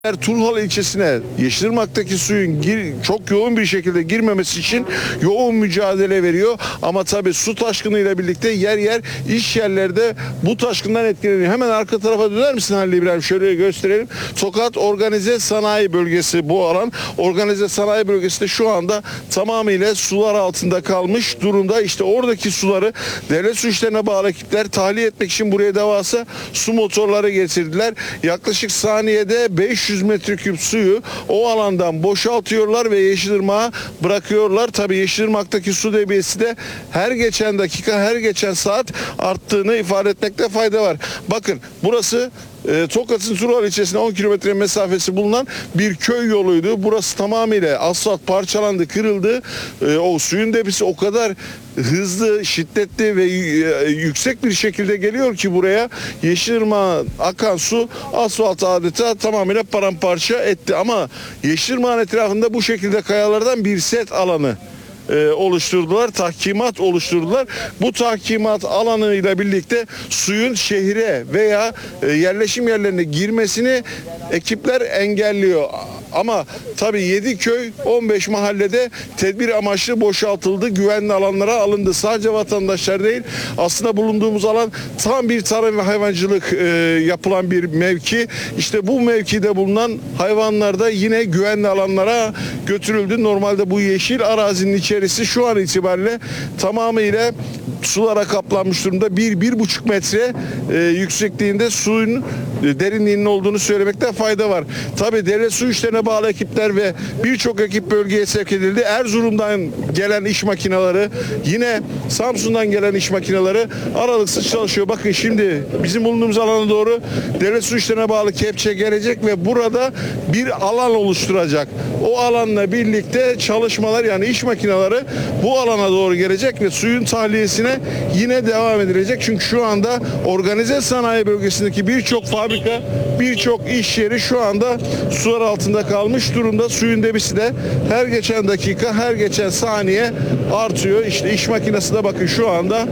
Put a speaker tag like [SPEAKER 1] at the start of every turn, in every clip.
[SPEAKER 1] Turhal ilçesine Yeşilırmak'taki suyun çok yoğun bir şekilde girmemesi için yoğun mücadele veriyor. Ama tabii su taşkınıyla birlikte yer yer iş yerlerde bu taşkından etkileniyor. Hemen arka tarafa döner misin Halil İbrahim? Şöyle gösterelim. Tokat Organize Sanayi Bölgesi bu alan. Organize Sanayi Bölgesi de şu anda tamamıyla sular altında kalmış durumda. İşte oradaki suları devlet su işlerine bağlı ekipler tahliye etmek için buraya devasa su motorları getirdiler. Yaklaşık saniyede 500 metreküp suyu o alandan boşaltıyorlar ve Yeşilırmak'a bırakıyorlar. Tabii Yeşilırmak'taki su debisi de her geçen dakika, her geçen saat arttığını ifade etmekte fayda var. Bakın burası Tokat'ın Turhal ilçesine 10 kilometre mesafesi bulunan bir köy yoluydu. Burası tamamıyla asfalt parçalandı, kırıldı. O suyun debisi o kadar hızlı, şiddetli ve yüksek bir şekilde geliyor ki buraya Yeşilırmak'a akan su asfalt adeta tamamıyla paramparça etti. Ama Yeşilırmak'ın etrafında bu şekilde kayalardan bir set alanı oluşturdular, tahkimat oluşturdular. Bu tahkimat alanıyla birlikte suyun şehre veya yerleşim yerlerine girmesini ekipler engelliyor. Ama tabii 7 köy 15 mahallede tedbir amaçlı boşaltıldı, güvenli alanlara alındı. Sadece vatandaşlar değil, aslında bulunduğumuz alan tam bir tarım ve hayvancılık yapılan bir mevki. İşte bu mevkide bulunan hayvanlar da yine güvenli alanlara götürüldü. Normalde bu yeşil arazinin içerisi şu an itibariyle tamamıyla sulara kaplanmış durumda. 1-1,5 metre yüksekliğinde suyun derinliğinin olduğunu söylemekte fayda var. Tabii devlet su işlerine bağlı ekipler ve birçok ekip bölgeye sevk edildi. Erzurum'dan gelen iş makineleri, yine Samsun'dan gelen iş makineleri aralıksız çalışıyor. Bakın şimdi bizim bulunduğumuz alana doğru devlet su işlerine bağlı kepçe gelecek ve burada bir alan oluşturacak. O alanla birlikte çalışmalar, yani iş makineleri bu alana doğru gelecek ve suyun tahliyesine yine devam edilecek. Çünkü şu anda organize sanayi bölgesindeki birçok fabrika, birçok iş yeri şu anda sular altında kalmış durumda. Suyun debisi de her geçen dakika, her geçen saniye artıyor. İşte iş makinesi de bakın şu anda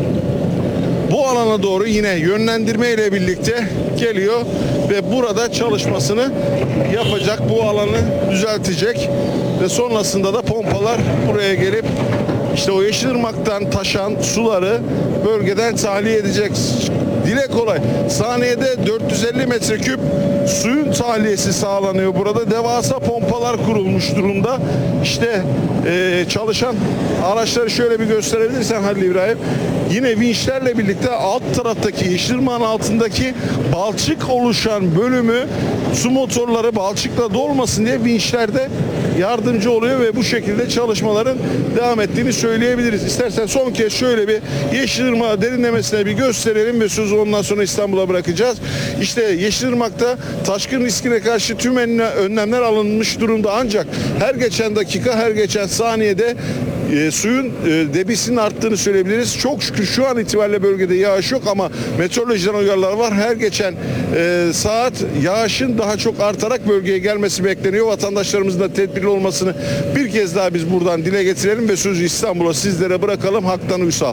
[SPEAKER 1] bu alana doğru yine yönlendirme ile birlikte geliyor ve burada çalışmasını yapacak, bu alanı düzeltecek ve sonrasında da pompalar buraya gelip işte o Yeşilırmak'tan taşan suları bölgeden tahliye edecek. Dile kolay. Saniyede 450 metreküp suyun tahliyesi sağlanıyor burada. Devasa pompalar kurulmuş durumda. İşte çalışan araçları şöyle bir gösterebilirsen Halil İbrahim. Yine vinçlerle birlikte alt taraftaki Yeşilırmak'ın altındaki balçık oluşan bölümü su motorları balçıkla dolmasın diye vinçlerde yardımcı oluyor ve bu şekilde çalışmaların devam ettiğini söyleyebiliriz. İstersen son kez şöyle bir Yeşilırmak'ı derinlemesine bir gösterelim ve sözü ondan sonra İstanbul'a bırakacağız. İşte Yeşilırmak'ta taşkın riskine karşı tüm önlemler alınmış durumda, ancak her geçen dakika, her geçen saniyede suyun debisinin arttığını söyleyebiliriz. Çok şükür şu an itibariyle bölgede yağış yok ama meteorolojiden uyarılar var. Her geçen saat yağışın daha çok artarak bölgeye gelmesi bekleniyor. Vatandaşlarımızın da tedbirli olmasını bir kez daha biz buradan dile getirelim ve sözü İstanbul'a sizlere bırakalım. Haktan Uysal.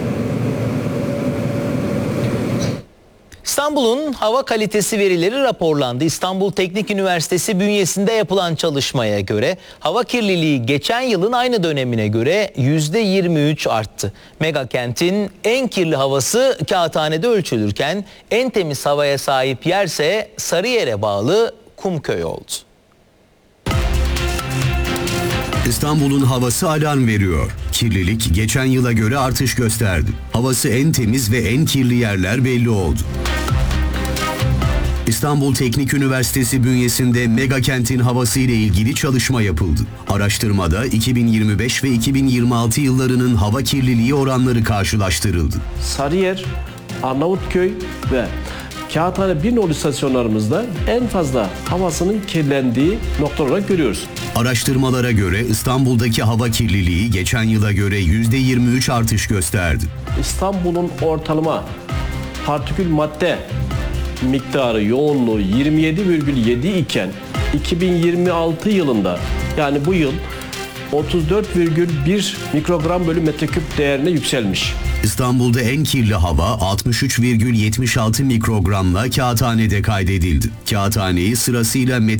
[SPEAKER 2] İstanbul'un hava kalitesi verileri raporlandı. İstanbul Teknik Üniversitesi bünyesinde yapılan çalışmaya göre hava kirliliği geçen yılın aynı dönemine göre %23 arttı. Mega kentin en kirli havası Kağıthane'de ölçülürken en temiz havaya sahip yerse Sarıyer'e bağlı Kumköy oldu.
[SPEAKER 3] İstanbul'un havası alarm veriyor. Kirlilik geçen yıla göre artış gösterdi. Havası en temiz ve en kirli yerler belli oldu. İstanbul Teknik Üniversitesi bünyesinde mega kentin havası ile ilgili çalışma yapıldı. Araştırmada 2025 ve 2026 yıllarının hava kirliliği oranları karşılaştırıldı.
[SPEAKER 4] Sarıyer, Arnavutköy ve Kağıthane 1 nolu istasyonlarımızda en fazla havasının kirlendiği nokta olarak görüyoruz.
[SPEAKER 3] Araştırmalara göre İstanbul'daki hava kirliliği geçen yıla göre %23 artış gösterdi.
[SPEAKER 4] İstanbul'un ortalama partikül madde miktarı, yoğunluğu 27,7 iken 2026 yılında, yani bu yıl 34,1 mikrogram bölü metreküp değerine yükselmiş.
[SPEAKER 3] İstanbul'da en kirli hava 63,76 mikrogramla Kağıthane'de kaydedildi. Kağıthane'yi sırasıyla